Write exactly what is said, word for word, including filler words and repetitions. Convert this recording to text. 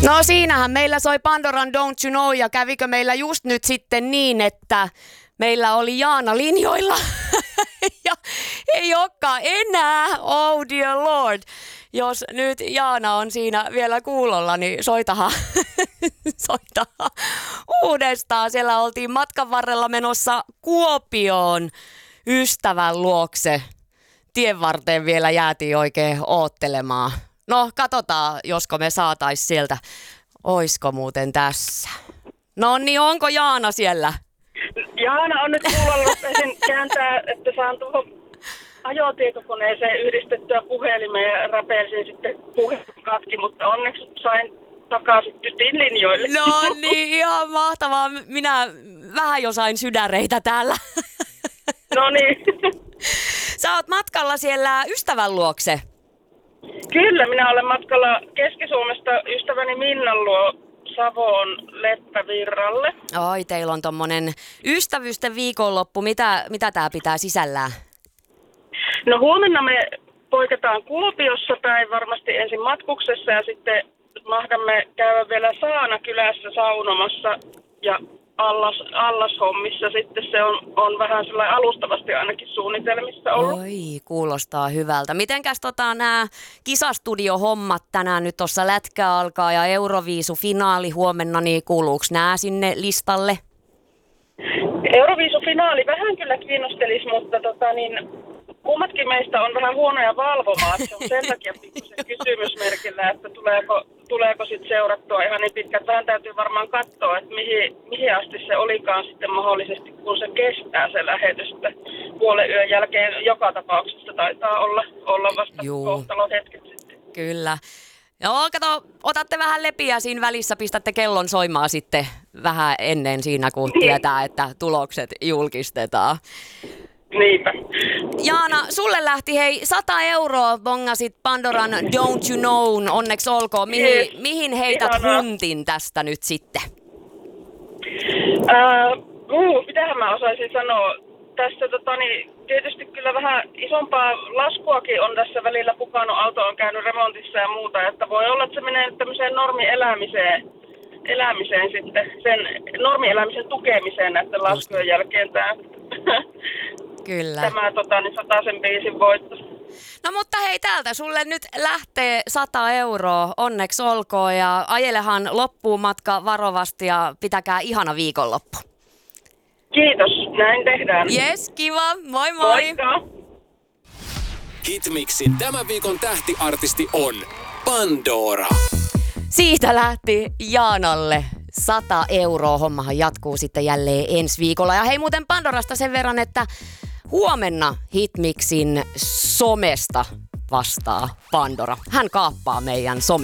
No siinähän meillä soi Pandoran Don't You Know ja kävikö meillä just nyt sitten niin, että meillä oli Jaana linjoilla ja ei olekaan enää, oh dear lord. Jos nyt Jaana on siinä vielä kuulolla, niin soitahan, soitahan uudestaan. Siellä oltiin matkan varrella menossa Kuopioon ystävän luokse. Tien varteen vielä jäätiin oikein oottelemaan. No, katsotaan, josko me saatais sieltä. Oisko muuten tässä? No niin, onko Jaana siellä? Jaana on nyt kuulolla, rupesin kääntää, että saan tuohon ajotietokoneeseen yhdistettyä puhelimeen ja räpelsin sitten puhelin katki, mutta onneksi sain takaisin tytin linjoille. No niin, ihan mahtavaa. Minä vähän jo sain sydäreitä täällä. No niin. Sä oot matkalla siellä ystävän luokse. Kyllä, minä olen matkalla Keski-Suomesta ystäväni Minnan luo Savoon Leppävirralle. Oi, teillä on tommonen ystävyysten viikonloppu. Mitä, mitä tää pitää sisällään? No huomenna me poiketaan Kuopiossa päin varmasti ensin matkuksessa ja sitten mahdamme käydä vielä Saanakylässä saunomassa ja allas, allashommissa. Sitten se on, on vähän sellainen alustavasti ainakin suunnitelmissa ollut. Oi, kuulostaa hyvältä. Mitenkäs tota nämä kisastudiohommat tänään nyt tuossa lätkä alkaa ja Euroviisu-finaali huomenna, niin kuuluuko nämä sinne listalle? Euroviisu-finaali vähän kyllä kiinnostelisi, mutta tota niin... Kummatkin meistä on vähän huonoja valvomaan, se on sen takia pikkusen kysymysmerkillä, että tuleeko, tuleeko sitten seurattua ihan niin pitkät. Vähän täytyy varmaan katsoa, että mihin, mihin asti se olikaan sitten mahdollisesti, kun se kestää se lähetys. Puolen yön jälkeen joka tapauksessa taitaa olla, olla vasta kohtalon hetket sitten. Kyllä. Joo, kato, otatte vähän lepiä siinä välissä, pistätte kellon soimaan sitten vähän ennen siinä, kun tietää, että tulokset julkistetaan. Niinpä. Jaana, sulle lähti hei sata euroa, bongasit Pandoran Don't You Know, onneksi olkoon. Mihin, yes. mihin heität Ihanaa. huntin tästä nyt sitten? Uh, uh, mitähän mä osaisin sanoa? Tässä tota, niin, tietysti kyllä vähän isompaa laskuakin on tässä välillä pukannut. Auto on käynyt remontissa ja muuta, että voi olla, että se menee tämmöiseen normielämiseen elämiseen sitten, sen normielämisen tukemiseen näiden laskujen jälkeen tämä. Kyllä. Tämä tota, niin sataisen biisin voitto. No mutta hei, täältä sulle nyt lähtee sata euroa, onneksi olkoon ja ajelehan loppuun matka varovasti ja pitäkää ihana viikonloppu. Kiitos, näin tehdään. Jes, kiva, moi moi. Moikka. Hitmixin tämän viikon tähtiartisti on Pandora. Siitä lähti Jaanalle sata euroa. Hommahan jatkuu sitten jälleen ensi viikolla. Ja hei muuten Pandorasta sen verran, että huomenna Hitmixin somesta vastaa Pandora. Hän kaappaa meidän some.